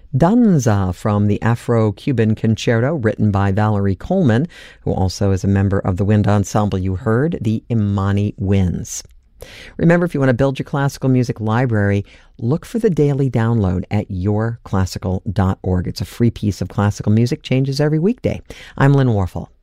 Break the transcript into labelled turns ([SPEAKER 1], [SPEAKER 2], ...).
[SPEAKER 1] Danza from the Afro-Cuban Concerto, written by Valerie Coleman, who also is a member of the wind ensemble you heard, the Imani Winds. Remember, if you want to build your classical music library, look for the daily download at yourclassical.org. It's a free piece of classical music, changes every weekday. I'm Lynn Warfel.